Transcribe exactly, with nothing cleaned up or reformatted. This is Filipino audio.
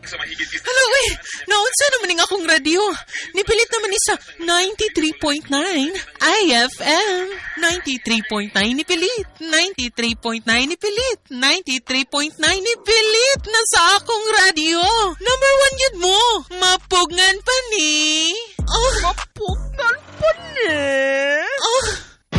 Hala, uy, naunsa naman ning akong radyo. Nipilit naman ni sa ninety-three point nine I F M. ninety-three point nine nipilit. ninety-three point nine nipilit. ninety-three point nine nipilit na sa akong radyo. Number one yun mo.